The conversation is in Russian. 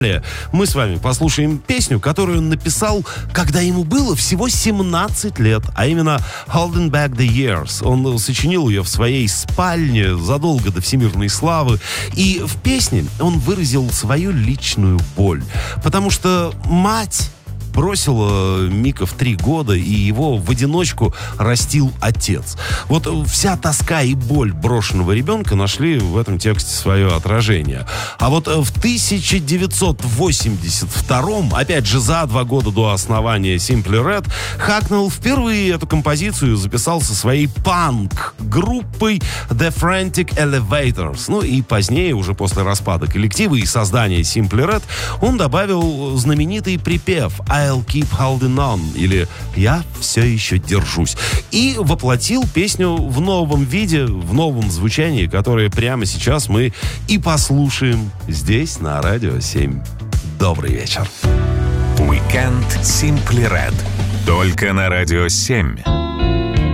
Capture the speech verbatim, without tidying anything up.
Мы с вами послушаем песню, которую он написал, когда ему было всего семнадцать лет, а именно «Holding Back the Years». Он сочинил ее в своей спальне задолго до всемирной славы. И в песне он выразил свою личную боль. Потому что мать бросила Мика в три года, и его в одиночку растил отец. Вот вся тоска и боль брошенного ребенка нашли в этом тексте свое отражение. А вот в тысяча девятьсот восемьдесят втором, опять же за два года до основания Simply Red, Хакнелл впервые эту композицию записал со своей панк-группой The Frantic Elevators. Ну и позднее, уже после распада коллектива и создания Simply Red, он добавил знаменитый припев «I'll keep holding on», или «Я все еще держусь», и воплотил песню в новом виде, в новом звучании, которое прямо сейчас мы и послушаем здесь, на Радио семь. Добрый вечер. Weekend Simply Red. Только на Радио семь.